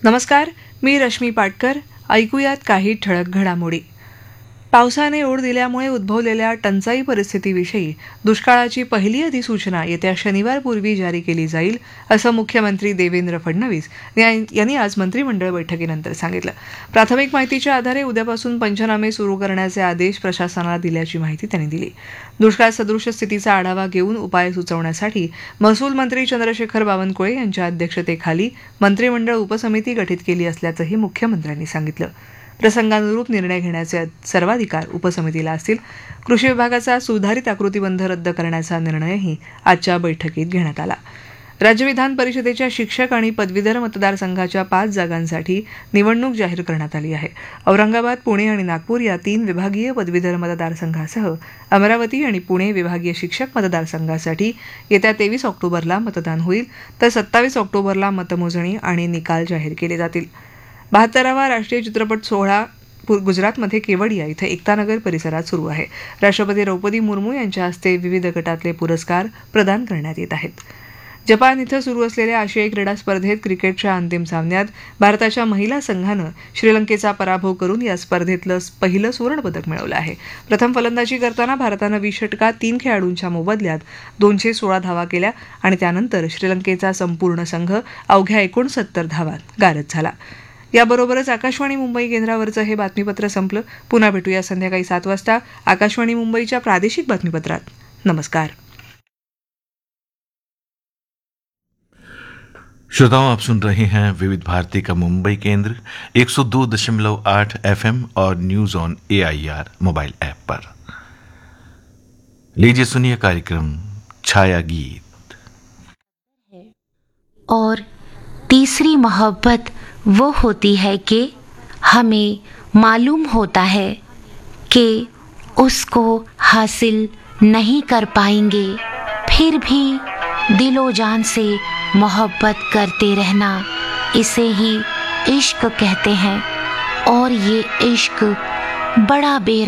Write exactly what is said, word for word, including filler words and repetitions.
नमस्कार, मी रश्मी पाटकर. ऐकूयात काही ठळक घडामोडी. पावसाने ओढ दिल्यामुळे उद्भवलेल्या टंचाई परिस्थितीविषयी दुष्काळाची पहिली अधिसूचना येत्या शनिवारपूर्वी जारी केली जाईल, असं मुख्यमंत्री देवेंद्र फडणवीस यांनी आज मंत्रिमंडळ बैठकीनंतर सांगितलं. प्राथमिक माहितीच्या आधारे उद्यापासून पंचनामे सुरू करण्याचे आदेश प्रशासनाला दिल्याची माहिती त्यांनी दिली. दुष्काळ सदृश स्थितीचा आढावा घेऊन उपाय सुचवण्यासाठी महसूल मंत्री चंद्रशेखर बावनकुळे यांच्या अध्यक्षतेखाली मंत्रिमंडळ उपसमिती गठीत केली असल्याचंही मुख्यमंत्र्यांनी सांगितलं. प्रसंगानुरूप निर्णय घेण्याचे सर्वाधिकार उपसमितीला असतील. कृषी विभागाचा सुधारित आकृतीबंध रद्द करण्याचा निर्णयही आजच्या बैठकीत घेण्यात आला. राज्य विधान परिषदेच्या शिक्षक आणि पदवीधर मतदारसंघाच्या पाच जागांसाठी निवडणूक जाहीर करण्यात आली आहे. औरंगाबाद, पुणे आणि नागपूर या तीन विभागीय पदवीधर मतदारसंघासह अमरावती आणि पुणे विभागीय शिक्षक मतदारसंघासाठी येत्या तेवीस ऑक्टोबरला मतदान होईल, तर सत्तावीस ऑक्टोबरला मतमोजणी आणि निकाल जाहीर केले जातील. बहात्तरावा राष्ट्रीय चित्रपट सोहळा गुजरातमध्ये केवडिया इथं एकतानगर परिसरात सुरू आहे. राष्ट्रपती द्रौपदी मुर्मू यांच्या हस्ते विविध गटातले पुरस्कार प्रदान करण्यात येत आहेत. जपान इथं सुरू असलेल्या आशियाई क्रीडा स्पर्धेत क्रिकेटच्या अंतिम सामन्यात भारताच्या महिला संघानं श्रीलंकेचा पराभव करून या स्पर्धेतलं पहिलं सुवर्णपदक मिळवलं आहे. प्रथम फलंदाजी करताना भारतानं वीस षटकात तीन खेळाडूंच्या मोबदल्यात दोनशे सोळा धावा केल्या आणि त्यानंतर श्रीलंकेचा संपूर्ण संघ अवघ्या एकोणसत्तर धावांत गारद झाला. याबरोबरच आकाशवाणी मुंबई केंद्रावरचं हे बातमीपत्र संपलं. पुन्हा भेटूया संध्याकाळी सात वाजता आकाशवाणी मुंबईच्या प्रादेशिक बातमीपत्रात. नमस्कार. श्रोताओं, आप सुन रहे हैं विविध भारती का मुंबई केंद्र एक सौ दो दशमलव आठ एफएम और news on AIR mobile app पर. लीजिए सुनिए कार्यक्रम छाया गीत. और तीसरी मोहब्बत वो होती है कि हमें मालूम होता है कि उसको हासिल नहीं कर पाएंगे, फिर भी दिलो जान से मोहब्बत करते रहना, इसे ही इश्क कहते हैं. और ये इश्क बड़ा बेर